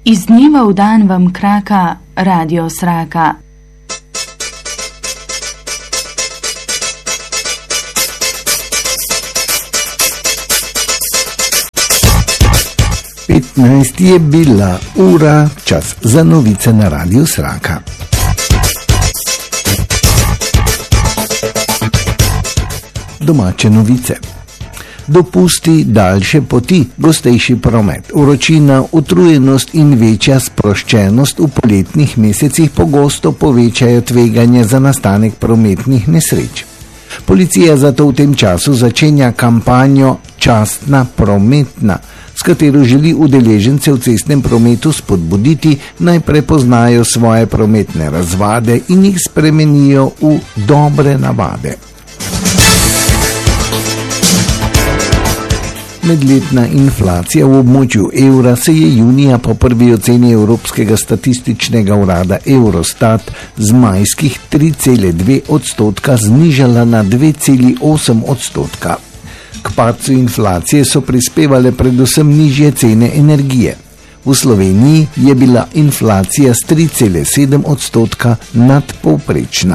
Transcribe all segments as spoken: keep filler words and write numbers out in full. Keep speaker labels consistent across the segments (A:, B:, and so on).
A: Iz dneva v dan vam kraka Radio Sraka.
B: petnajst je bila ura, čas za novice na Radio Sraka. Domače novice. Dopusti, daljše poti, gostejši promet, vročina, utrujenost in večja sproščenost v poletnih mesecih pogosto povečajo tveganje za nastanek prometnih nesreč. Policija zato v tem času začenja kampanjo Častna prometna, s katero želi udeležence v cestnem prometu spodbuditi, naj prepoznajo svoje prometne razvade in jih spremenijo v dobre navade. Medletna inflacija v območju evra se je junija po prvi oceni Evropskega statističnega urada Eurostat z majskih tri cele dve odstotka znižala na dve cele osem odstotka. K padcu inflacije so prispevale predvsem nižje cene energije. V Sloveniji je bila inflacija s tri cele sedem odstotka nadpovprečna.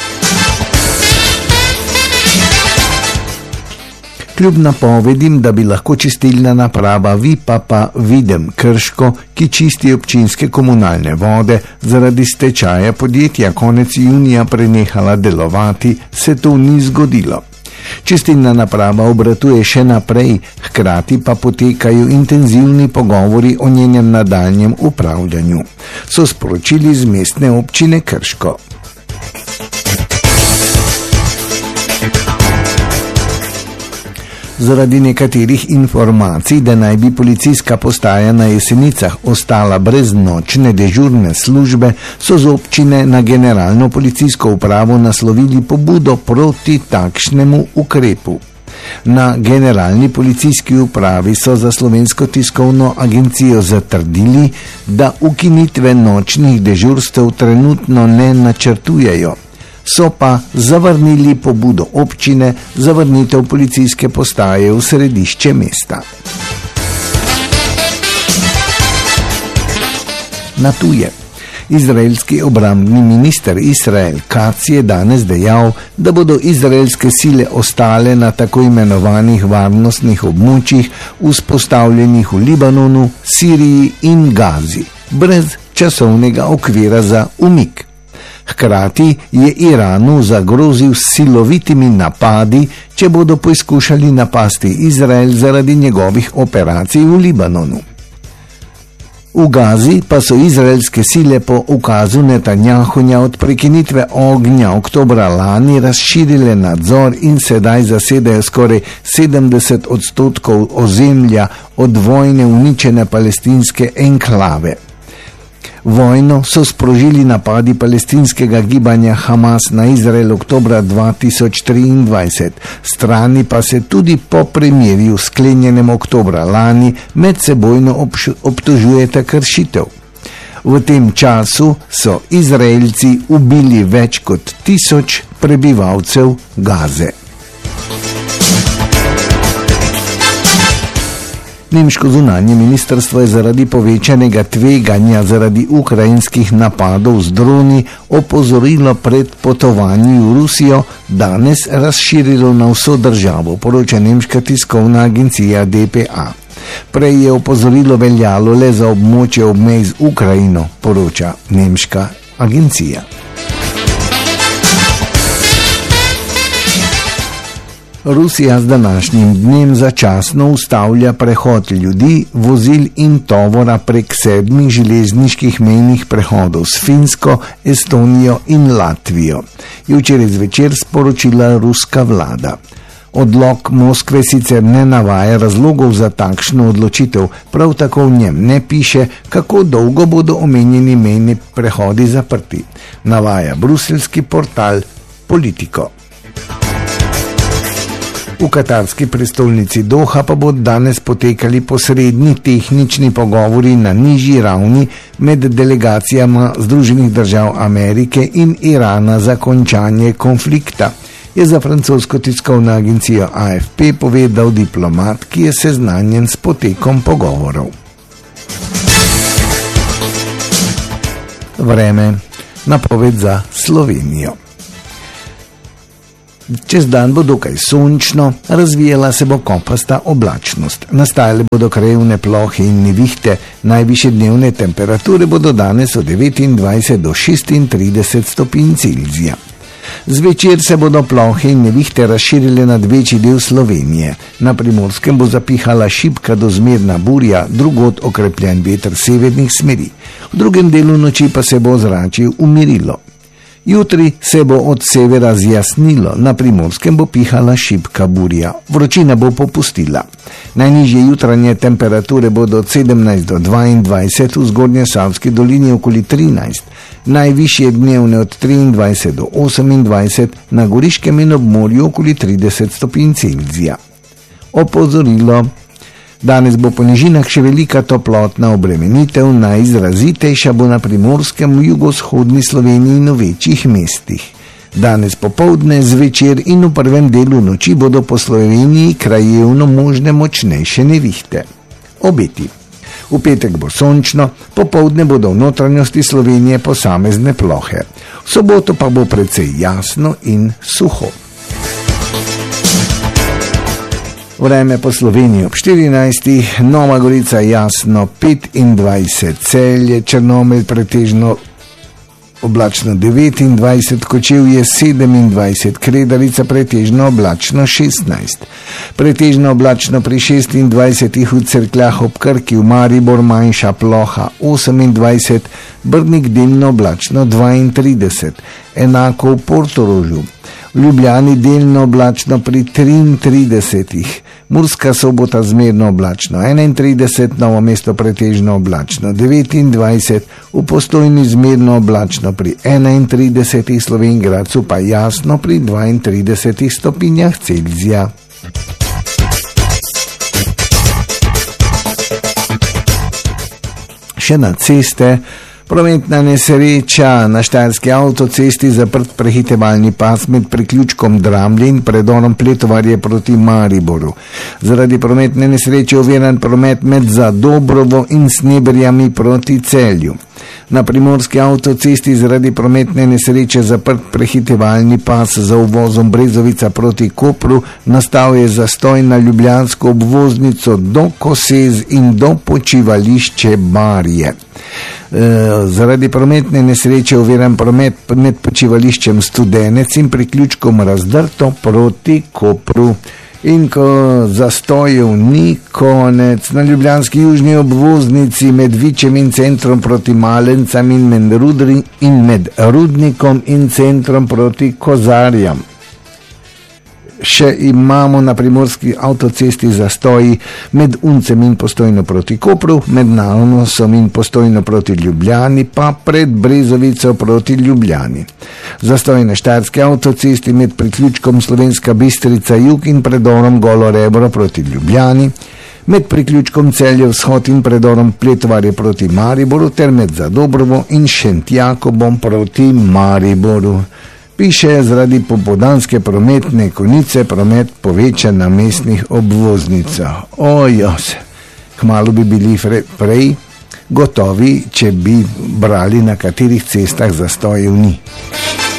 B: Kljub napovedim, da bi lahko čistilna naprava Vipapa Videm Krško, ki čisti občinske komunalne vode, zaradi stečaja podjetja konec junija prenehala delovati, se to ni zgodilo. Čistilna naprava obratuje še naprej, hkrati pa potekajo intenzivni pogovori o njenem nadaljnjem upravljanju, so sporočili z mestne občine Krško. Zaradi nekaterih informacij, da naj bi policijska postaja na Jesenicah ostala brez nočne dežurne službe, so z občine na generalno policijsko upravo naslovili pobudo proti takšnemu ukrepu. Na generalni policijski upravi so za Slovensko tiskovno agencijo zatrdili, da ukinitve nočnih dežurstev trenutno ne načrtujejo. So pa zavrnili pobudo občine za vrnitev policijske postaje v središče mesta. Na tuje. Izraelski obrambni minister Israel Katz je danes dejal, da bodo izraelske sile ostale na tako imenovanih varnostnih območjih, vzpostavljenih v Libanonu, Siriji in Gazi, brez časovnega okvira za umik. Hkrati je Iranu zagrozil s silovitimi napadi, če bodo poskušali napasti Izrael zaradi njegovih operacij v Libanonu. V Gazi pa so izraelske sile po ukazu Netanjahuja od prekinitve ognja oktobra lani razširile nadzor in sedaj zasedajo skoraj sedemdeset odstotkov ozemlja od vojne uničene palestinske enklave. Vojno so sprožili napadi palestinskega gibanja Hamas na Izrael oktobra dva tisoč triindvajset, strani pa se tudi po premirju sklenjenem oktobra lani medsebojno obtožujeta kršitev. V tem času so Izraelci ubili več kot tisoč prebivalcev Gaze. Nemško zunanje ministrstvo je zaradi povečanega tveganja zaradi ukrajinskih napadov z droni opozorilo pred potovanji v Rusijo danes razširilo na vso državo, poroča nemška tiskovna agencija D P A. Prej je opozorilo veljalo le za območje ob meji z Ukrajino, poroča nemška agencija. Rusija z današnjim dnem začasno ustavlja prehod ljudi, vozil in tovora prek sedmih železniških mejnih prehodov s Finsko, Estonijo in Latvijo, je včeraj zvečer sporočila ruska vlada. Odlok Moskve sicer ne navaja razlogov za takšno odločitev, prav tako v njem ne piše, kako dolgo bodo omenjeni mejni prehodi zaprti, navaja bruseljski portal Politico. V katarski prestolnici Doha pa bodo danes potekali posredni tehnični pogovori na nižji ravni med delegacijama Združenih držav Amerike in Irana za končanje konflikta, je za francosko tiskovno agencijo A F P povedal diplomat, ki je seznanjen s potekom pogovorov. Vreme, napoved za Slovenijo. Čez dan bo dokaj sončno, razvijala se bo kopasta oblačnost. Nastajale bodo krajevne plohe in nevihte, najvišje dnevne temperature bodo danes od devetindvajset do šestintrideset stopinj Celzija. Zvečer se bodo plohe in nevihte razširile nad večji del Slovenije. Na Primorskem bo zapihala šibka do zmerna burja, drugod okrepljen veter severnih smeri. V drugem delu noči pa se bo ozračje umirilo. Jutri se bo od severa zjasnilo, na Primorskem bo pihala šibka burja. Vročina bo popustila. Najnižje jutranje temperature bodo od sedemnajst do dvaindvajset, v Zgornjesavski dolini okoli trinajst, najvišje dnevne od triindvajset do osemindvajset, na Goriškem in ob morju okoli trideset stopinj Celzija. Opozorilo. Danes bo po nižinah še velika toplotna obremenitev, najizrazitejša bo na Primorskem, v jugovzhodni Sloveniji in v večjih mestih. Danes popoldne, zvečer in v prvem delu noči bodo po Sloveniji krajevno možne močnejše nevihte. Obeti. V petek bo sončno, popoldne bodo v notranjosti Slovenije posamezne plohe. V soboto pa bo precej jasno in suho. Vreme po Sloveniji ob štirinajstih, Nova Gorica jasno petindvajset, Celje, Črnomelj pretežno oblačno devetindvajset, Kočevje sedemindvajset, Kredarica pretežno oblačno šestnajst, pretežno oblačno pri šestindvajsetih v Cerkljah ob Krki, v Maribor manjša ploha osemindvajset, Brnik delno oblačno dvaintrideset, enako v Portorožu. V Ljubljani delno oblačno pri triintridesetih, Murska Sobota zmerno oblačno enaintrideset, Novo mesto pretežno oblačno devetindvajset, v Postojni zmerno oblačno pri enaintridesetih, Slovenj Gradcu pa jasno pri dvaintridesetih stopinjah Celzija. Še na ceste. Prometna nesreča na Štajerski avtocesti, zaprt prehitevalni pas med priključkom Dramlje in predorom Pletovarje proti Mariboru. Zaradi prometne nesreče oviran promet med Zadobrovo in Sneberjami proti Celju. Na Primorski avtocesti zaradi prometne nesreče zaprt prehitevalni pas za uvozom Brezovica proti Kopru, nastal je zastoj na ljubljansko obvoznico do Kosez in do počivališče Barje. E, zaradi prometne nesreče oviran promet med počivališčem Studenec in priključkom Razdrto proti Kopru. In ko zastojev ni, konec. Na ljubljanski južni obvoznici med Vičem in centrom proti Malencam in med, Rudri, in med Rudnikom in centrom proti Kozarjam. Še imamo na Primorski avtocesti zastoji med Uncem in Postojno proti Kopru, med Navnosom in Postojno proti Ljubljani, pa pred Brezovico proti Ljubljani. Zastoj na Štajerski avtocesti med priključkom Slovenska Bistrica jug in predorom Golo Rebro proti Ljubljani, med priključkom Celje vzhod in predorom Pletovarje proti Mariboru ter med Zadobrovo in Šentjakobom proti Mariboru. Piše, zaradi popoldanske prometne konice promet povečan na mestnih obvoznicah. Ojos, kmalu bi bili prej gotovi, če bi brali, na katerih cestah zastojev ni.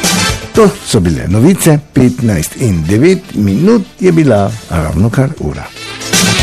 B: To so bile novice, petnajst in devet minut je bila ravnokar ura.